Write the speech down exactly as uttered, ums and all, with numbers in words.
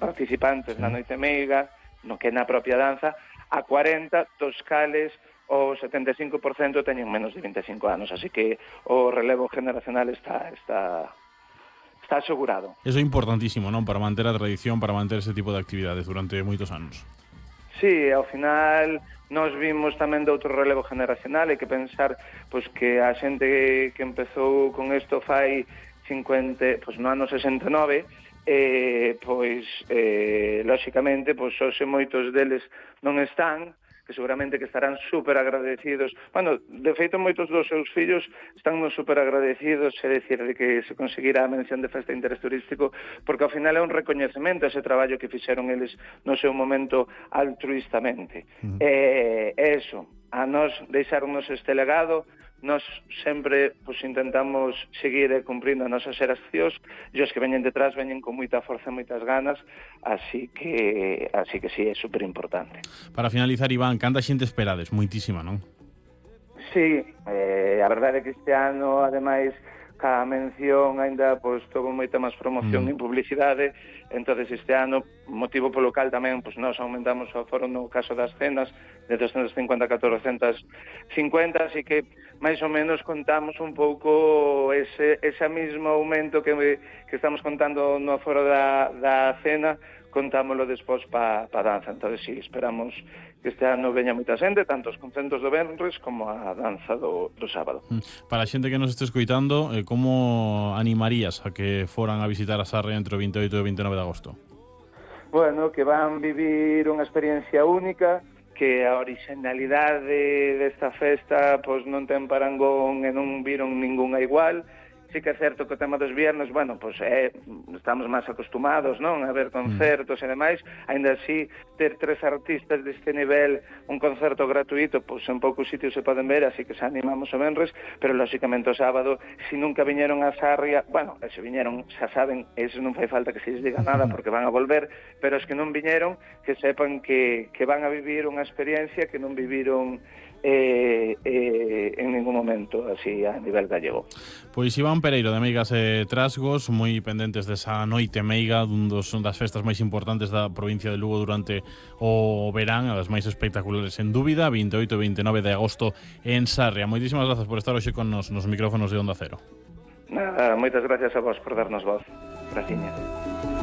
participantes sí. na noite meiga, no que na propia danza, a cuarenta, dos cales o setenta e cinco por cento teñen menos de vinte e cinco anos, así que o relevo generacional está está está asegurado. Eso é importantísimo, non? Para manter a tradición, para manter ese tipo de actividades durante moitos anos. Sí, ao final nos vimos tamén de outro relevo generacional, hai que pensar pois que a xente que empezou con isto fai cincuenta, pois no ano sesenta e nove, eh, pois eh, lóxicamente pois hoxe moitos deles non están, que seguramente que estarán super agradecidos. Bueno, de feito, moitos dos seus fillos están nos super agradecidos, é dicir, de que se conseguira a mención de Festa de Interés Turístico, porque ao final é un recoñecemento a ese traballo que fixeron eles no seu momento altruistamente. Uh-huh. E eh, eso, a nós deixarnos este legado, nós sempre pues, intentamos seguir cumprindo as nosas xeracións e os que veñen detrás veñen con moita forza e moitas ganas, así que así que sí, é super importante. Para finalizar, Iván, canta xente esperades? Moitísima, non? Sí, eh, a verdade é que este ano, ademais, cada mención ainda pois todo moita máis promoción mm. e publicidade. Entonces este ano, motivo polo cal tamén pois nós aumentamos o aforo no caso das cenas de doscientos cincuenta a catorocientos cincuenta, así que máis ou menos contamos un pouco ese ese mesmo aumento que que estamos contando no aforo da da cena, contámoslo despois pa pa danza. Entonces sí, esperamos que este ano veña moita xente, tanto os concentos do venres como a danza do, do sábado. Para a xente que nos este escoitando, eh, como animarías a que foran a visitar a Sarria entre o vinte e oito e o vinte e nove de agosto? Bueno, que van vivir unha experiencia única, que a originalidade desta festa pois non ten parangón e non viron ningunha igual. Sí que é certo que o tema dos viernes, bueno, pois é, estamos máis acostumados, non, a ver concertos mm. e demais, ainda así ter tres artistas deste nivel, un concerto gratuito, pois en poucos sitios se poden ver, así que se animamos o venres, pero lóxicamente o sábado, se nunca viñeron a Sarria, bueno, se viñeron, xa saben, eso non fai falta que se lles diga nada porque van a volver, pero os que non viñeron, que sepan que, que van a vivir unha experiencia que non viviron Eh, eh, en ningún momento así a nivel gallego. Pois Iván Pereiro de Meigas e Trasgos, moi pendentes desa noite meiga, dun dos das festas máis importantes da provincia de Lugo durante o verán, as máis espectaculares en dúbida, vinte e oito e vinte e nove de agosto en Sarria. Moitísimas grazas por estar hoxe con nos, nos micrófonos de Onda Cero. Nada, moitas gracias a vos por darnos voz. Graciñas.